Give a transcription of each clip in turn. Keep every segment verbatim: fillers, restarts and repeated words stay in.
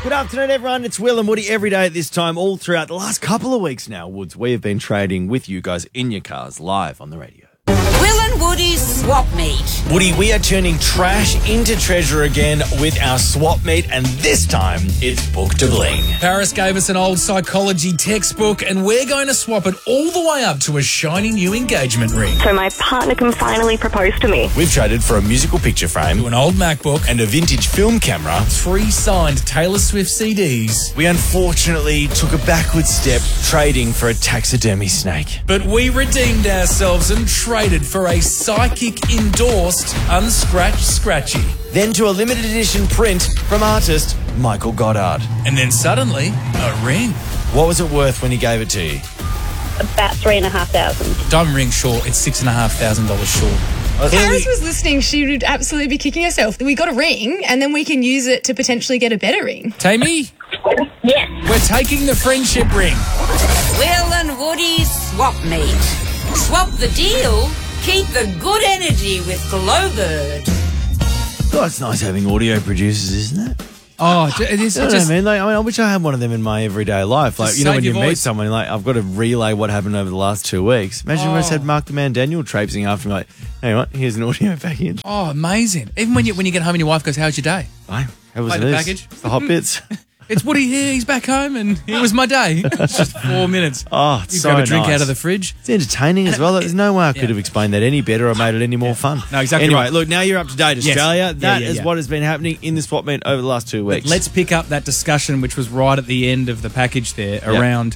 Good afternoon, everyone. It's Will and Woody every day at this time, all throughout the last couple of weeks now, Woods. We have been trading with you guys in your cars live on the radio. Will and Woody's Swap Meet. Woody, we are turning trash into treasure again with our swap meet, and this time it's Book to Bling. Paris gave us an old psychology textbook, and we're going to swap it all the way up to a shiny new engagement ring. So my partner can finally propose to me. We've traded for a musical picture frame, To an old MacBook, and a vintage film camera. three signed Taylor Swift C Ds. We unfortunately took a backward step, trading for a taxidermy snake. But we redeemed ourselves and traded for a psychic endorsed unscratched scratchy. Then to a limited edition print from artist Michael Goddard. And then suddenly, a ring. What was it worth when he gave it to you? About three and a half thousand. Diamond ring short, it's six and a half thousand dollars short. Paris was listening, she would absolutely be kicking herself. We got a ring, and then we can use it to potentially get a better ring. Tammy? Yes. We're taking the friendship ring. Will and Woody's Swap Meet. Swap the deal, keep the good energy with Glowbird. God, it's nice having audio producers, isn't it? Oh, it is You know just... what I mean? Like, I mean, I wish I had one of them in my everyday life. Like, Just you know, save when you your meet voice. someone, like, I've got to relay what happened over the last two weeks. Imagine if I just had Oh. Mark the Man Daniel traipsing after me, like, hey, what? Here's an audio package. Oh, amazing. Even when you when you get home and your wife goes, how's your day? Hey, how was Play the this? package. The hot bits. It's Woody here, he's back home, and it was my day. It's just four minutes. Oh, it's You so grab a drink nice. out of the fridge. It's entertaining as well. There's no way I could Yeah. have explained that any better or made it any more fun. No, exactly Anyway, right. look, now you're up to date, Yes. Australia. Yeah, That yeah, is yeah. what has been happening in the swap meet over the last two weeks. Let's pick up that discussion, which was right at the end of the package there, around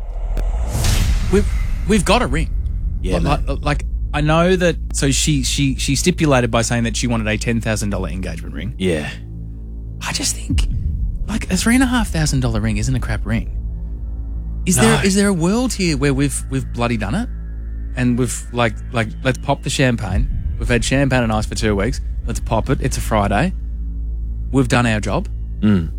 we've we've got a ring. Yeah, like, like, like I know that. So she she she stipulated by saying that she wanted a ten thousand dollar engagement ring. Yeah. I just think like a three and a half thousand dollar ring isn't a crap ring. Is No. there is there a world here where we've we've bloody done it, and we've like like let's pop the champagne. We've had champagne and ice for two weeks. Let's pop it. It's a Friday. We've done our job. Mm.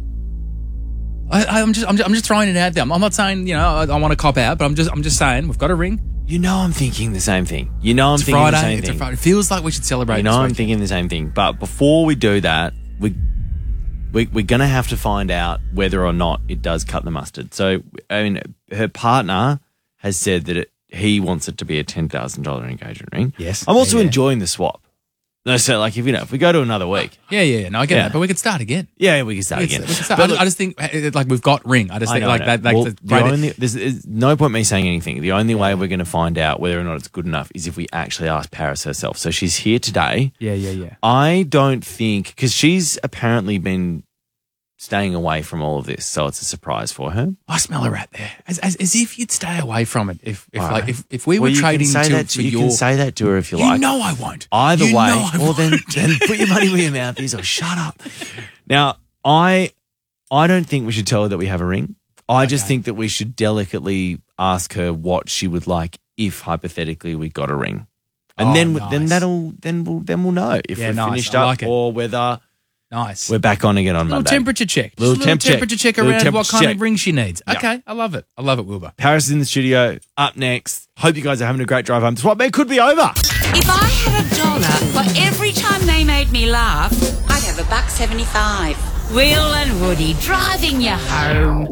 I, I'm just I'm just I'm just throwing it out there. I'm, I'm not saying you know I, I want to cop out, but I'm just I'm just saying we've got a ring. You know I'm thinking the same thing. You know I'm It's thinking Friday. the same It's thing. a Friday. It feels like we should celebrate. You know this I'm weekend. thinking the same thing. But before we do that, we, we we're going to have to find out whether or not it does cut the mustard. So, I mean, her partner has said that it, he wants it to be a ten thousand dollars engagement ring. Yes. I'm also Yeah, yeah. enjoying the swap. No, so like if you know if we go to another week, Yeah, yeah, yeah. No, I get Yeah. that, but we could start again. yeah, we can start We again. could- we could start. But I, look- I just think uh, like we've got ring. I just I think know, like I that. know. Like Well, the the great- only, there's, there's no point me saying anything. The only way we're going to find out whether or not it's good enough is if we actually ask Paris herself. So she's here today. yeah, yeah, yeah. I don't think because she's apparently been staying away from all of this, so it's a surprise for her. I smell a rat there, as, as, as if you'd stay away from it. If if All like right. if, if we were Well, you trading can say to that to, for you your, can say that to her if you, you like. know I won't. Either You way, know I well then, won't. then put your money where your mouth is, or shut up. Now, I I don't think we should tell her that we have a ring. I just Okay. think that we should delicately ask her what she would like if hypothetically we got a ring, and Oh, then nice. then that'll then we'll then we'll know if Yeah, we're nice. finished I up like it. or whether Nice. we're back on again on little Monday. temperature check. Just Little a little temp check. temperature check Little around what temperature kind check. of ring she needs. Yeah. Okay, I love it. I love it, Wilbur. Paris is in the studio. Up next. Hope you guys are having a great drive home. Swap meet could be over. If I had a dollar for every time they made me laugh, I'd have a buck seventy-five. Will and Woody driving you home.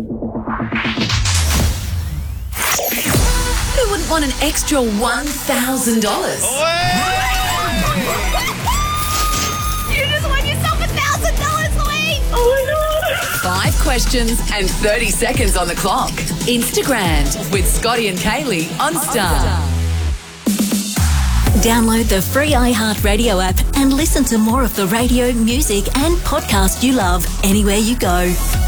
Who wouldn't want an extra one thousand dollars? You just won yourself a thousand dollars, Louise! Oh my god! Five questions and thirty seconds on the clock. Instagram with Scotty and Kaylee on Star. Download the free iHeartRadio app and listen to more of the radio, music and podcast you love anywhere you go.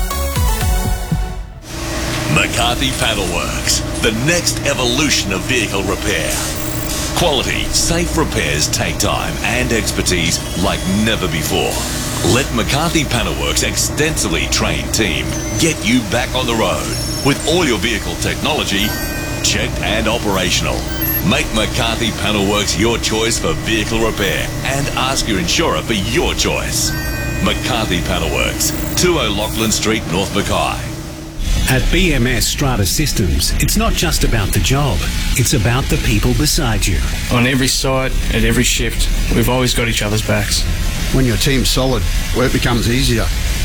McCarthy Panelworks, the next evolution of vehicle repair. Quality, safe repairs take time and expertise like never before. Let McCarthy Panelworks' extensively trained team get you back on the road with all your vehicle technology checked and operational. Make McCarthy Panelworks your choice for vehicle repair and ask your insurer for your choice. McCarthy Panelworks, two O'Loughlin Street, North Mackay. At B M S Strata Systems, it's not just about the job, it's about the people beside you. On every site, at every shift, we've always got each other's backs. When your team's solid, work becomes easier.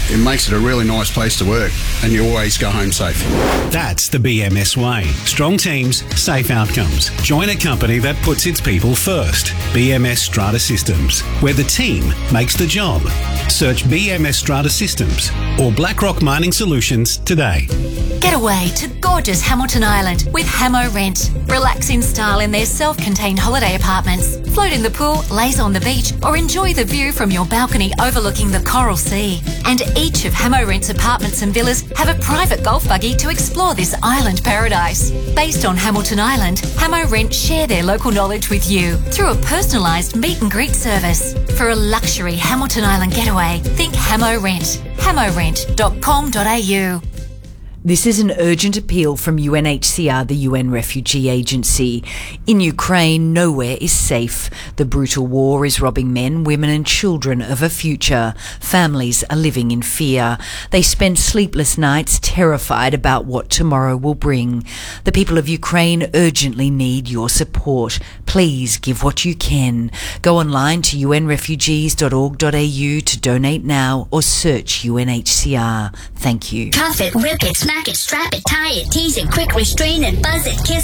It makes it a really nice place to work, and you always go home safe. That's the B M S way. Strong teams, safe outcomes. Join a company that puts its people first. B M S Strata Systems, where the team makes the job. Search B M S Strata Systems or BlackRock Mining Solutions today. Get away to gorgeous Hamilton Island with Hamo Rent. Relax in style in their self-contained holiday apartments. Float in the pool, laze on the beach, or enjoy the view from your balcony overlooking the Coral Sea. And each of Hamo Rent's apartments and villas have a private golf buggy to explore this island paradise. Based on Hamilton Island, Hamo Rent share their local knowledge with you through a personalised meet and greet service. For a luxury Hamilton Island getaway, think Hamo Rent. hamo rent dot com dot a u. This is an urgent appeal from U N H C R, the U N Refugee Agency. In Ukraine, nowhere is safe. The brutal war is robbing men, women and children of a future. Families are living in fear. They spend sleepless nights terrified about what tomorrow will bring. The people of Ukraine urgently need your support. Please give what you can. Go online to u n refugees dot org dot a u to donate now or search U N H C R. Thank you. Cuff it, rip it, smack it, strap it, tie it, tease it, quick restrain it, buzz it, kiss